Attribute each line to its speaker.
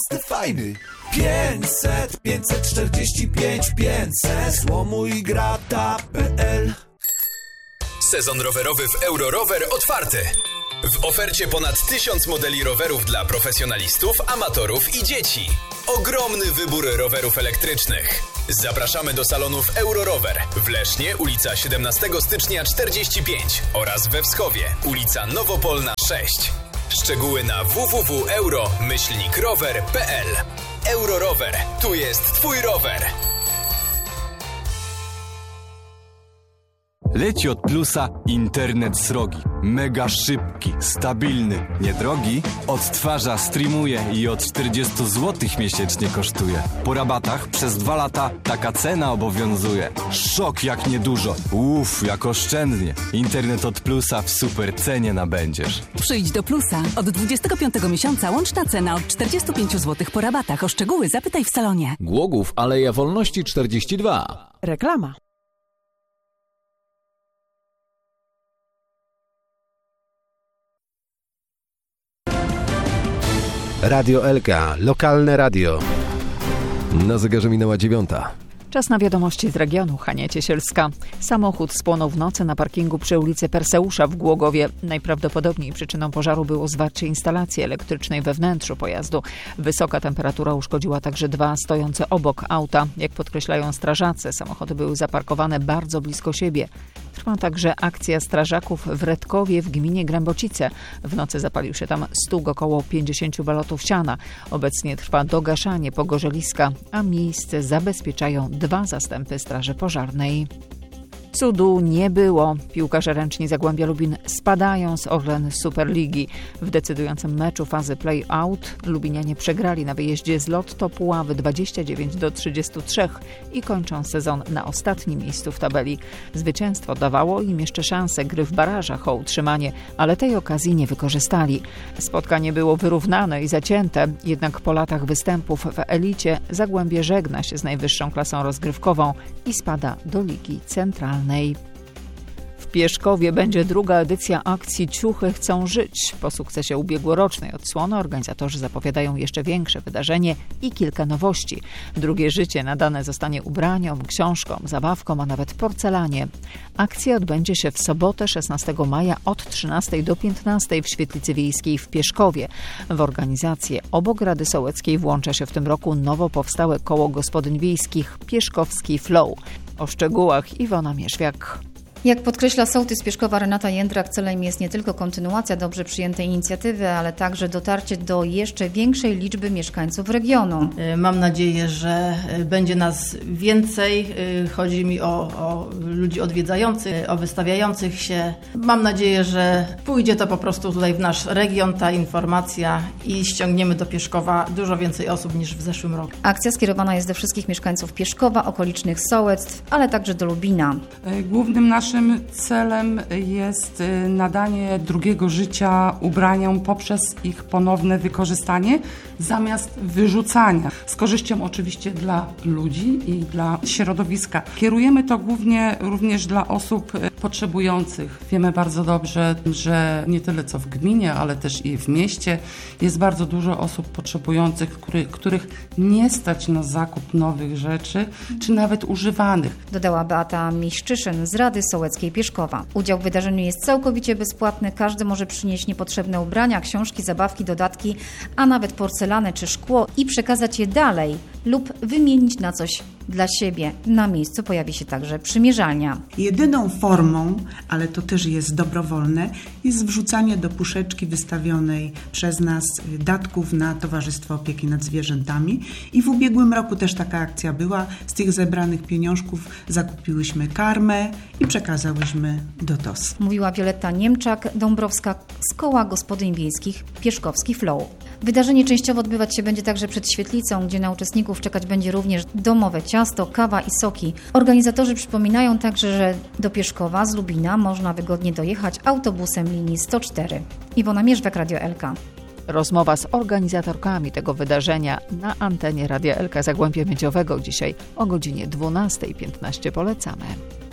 Speaker 1: fajny. 500, 545, 500. Złomuj grata.pl.
Speaker 2: Sezon rowerowy w Eurorower otwarty. W ofercie ponad 1000 modeli rowerów dla profesjonalistów, amatorów i dzieci. Ogromny wybór rowerów elektrycznych. Zapraszamy do salonów Eurorower w Lesznie, ulica 17 stycznia 45 oraz we Wschowie, ulica Nowopolna 6. Szczegóły na www.euro-rower.pl. Eurorower. Tu jest Twój rower.
Speaker 3: Leci od Plusa internet srogi. Mega szybki, stabilny, niedrogi. Odtwarza, streamuje i od 40 zł miesięcznie kosztuje. Po rabatach przez 2 lata taka cena obowiązuje. Szok jak niedużo, jak oszczędnie. Internet od Plusa w super cenie nabędziesz.
Speaker 4: Przyjdź do Plusa. Od 25 miesiąca łączna cena od 45 zł po rabatach. O szczegóły zapytaj w salonie.
Speaker 5: Głogów, Aleja Wolności 42.
Speaker 4: Reklama.
Speaker 6: Radio Elka, lokalne radio. Na zegarze minęła 9.
Speaker 7: Czas na wiadomości z regionu. Hania Ciesielska. Samochód spłonął w nocy na parkingu przy ulicy Perseusza w Głogowie. Najprawdopodobniej przyczyną pożaru było zwarcie instalacji elektrycznej we wnętrzu pojazdu. Wysoka temperatura uszkodziła także 2 stojące obok auta. Jak podkreślają strażacy, samochody były zaparkowane bardzo blisko siebie. Trwa także akcja strażaków w Redkowie w gminie Grębocice. W nocy zapalił się tam stóg około 50 balotów siana. Obecnie trwa dogaszanie pogorzeliska, a miejsce zabezpieczają 2 zastępy straży pożarnej. Cudu nie było. Piłkarze ręczni Zagłębia Lubin spadają z Orlen Superligi. W decydującym meczu fazy play-out lubinianie przegrali na wyjeździe z Lotto Puławy 29-33 i kończą sezon na ostatnim miejscu w tabeli. Zwycięstwo dawało im jeszcze szansę gry w barażach o utrzymanie, ale tej okazji nie wykorzystali. Spotkanie było wyrównane i zacięte, jednak po latach występów w elicie Zagłębie żegna się z najwyższą klasą rozgrywkową i spada do Ligi Centralnej. W Pieszkowie będzie druga edycja akcji Ciuchy chcą żyć. Po sukcesie ubiegłorocznej odsłony organizatorzy zapowiadają jeszcze większe wydarzenie i kilka nowości. Drugie życie nadane zostanie ubraniom, książkom, zabawkom, a nawet porcelanie. Akcja odbędzie się w sobotę 16 maja od 13 do 15 w Świetlicy Wiejskiej w Pieszkowie. W organizację obok Rady Sołeckiej włącza się w tym roku nowo powstałe koło gospodyń wiejskich Pieszkowski Flow. O szczegółach Iwona Mierzwiak.
Speaker 8: Jak podkreśla sołtys Pieszkowa Renata Jędrak, celem jest nie tylko kontynuacja dobrze przyjętej inicjatywy, ale także dotarcie do jeszcze większej liczby mieszkańców regionu.
Speaker 9: Mam nadzieję, że będzie nas więcej. Chodzi mi o ludzi odwiedzających, o wystawiających się. Mam nadzieję, że pójdzie to po prostu tutaj w nasz region, ta informacja i ściągniemy do Pieszkowa dużo więcej osób niż w zeszłym roku.
Speaker 8: Akcja skierowana jest do wszystkich mieszkańców Pieszkowa, okolicznych sołectw, ale także do Lubina.
Speaker 10: Głównym naszym celem jest nadanie drugiego życia ubraniom poprzez ich ponowne wykorzystanie zamiast wyrzucania. Z korzyścią oczywiście dla ludzi i dla środowiska. Kierujemy to głównie również dla osób potrzebujących. Wiemy bardzo dobrze, że nie tyle co w gminie, ale też i w mieście jest bardzo dużo osób potrzebujących, których nie stać na zakup nowych rzeczy, czy nawet używanych.
Speaker 8: Dodała Beata Miszczyszyn z Rady Sołeckiej Pieszkowa. Udział w wydarzeniu jest całkowicie bezpłatny. Każdy może przynieść niepotrzebne ubrania, książki, zabawki, dodatki, a nawet porcelanę czy szkło i przekazać je dalej lub wymienić na coś dla siebie. Na miejscu pojawi się także przymierzalnia.
Speaker 11: Jedyną formą, ale to też jest dobrowolne, jest wrzucanie do puszeczki wystawionej przez nas datków na Towarzystwo Opieki nad Zwierzętami i w ubiegłym roku też taka akcja była. Z tych zebranych pieniążków zakupiłyśmy karmę i przekazałyśmy do TOS.
Speaker 8: Mówiła Wioletta Niemczak-Dąbrowska z Koła Gospodyń Wiejskich Pieszkowski Flow. Wydarzenie częściowo odbywać się będzie także przed świetlicą, gdzie na uczestników czekać będzie również domowe ciasto, kawa i soki. Organizatorzy przypominają także, że do Pieszkowa z Lubina można wygodnie dojechać autobusem linii 104. Iwona Mierzwiak, Radio Elka.
Speaker 7: Rozmowa z organizatorkami tego wydarzenia na antenie Radia Elka Zagłębia Miedziowego dzisiaj o godzinie 12:15. Polecamy.